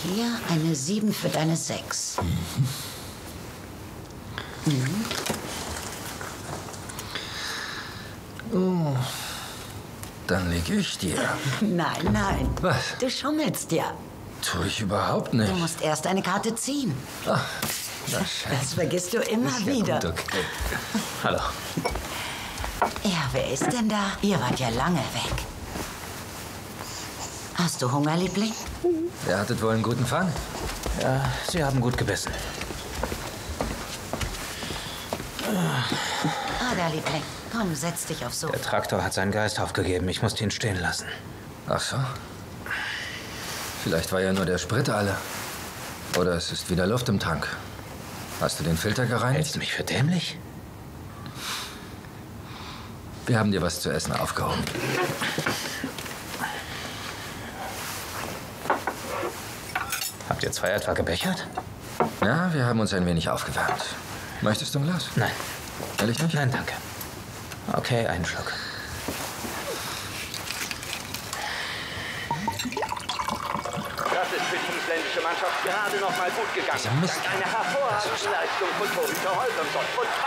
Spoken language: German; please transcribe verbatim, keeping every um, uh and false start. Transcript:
hier eine sieben für deine sechs. Mhm. Mhm. Oh. Dann leg ich dir. Nein, nein. Was? Du schummelst ja. Tue ich überhaupt nicht. Du musst erst eine Karte ziehen. Ach, na schön. Das vergisst du immer Ist ja wieder. gut, okay. Hallo. Ja, wer ist denn da? Ihr wart ja lange weg. Hast du Hunger, Liebling? Ihr hattet wohl einen guten Fang? Ja, Sie haben gut gebissen. Ada, Liebling, komm, setz dich aufs Sofa. Der Traktor hat seinen Geist aufgegeben. Ich musste ihn stehen lassen. Ach so. Vielleicht war ja nur der Sprit alle. Oder es ist wieder Luft im Tank. Hast du den Filter gereinigt? Hältst du mich für dämlich? Wir haben dir was zu essen aufgehoben. Habt ihr zwei etwa gebechert? Ja, wir haben uns ein wenig aufgewärmt. Möchtest du ein Glas? Nein. Ehrlich nicht? Nein, danke. Okay, einen Schluck. Das ist für die isländische Mannschaft gerade noch mal gut gegangen. Dieser Mist. Dank einer hervorragenden Leistung von Torhüter Holgersson. Und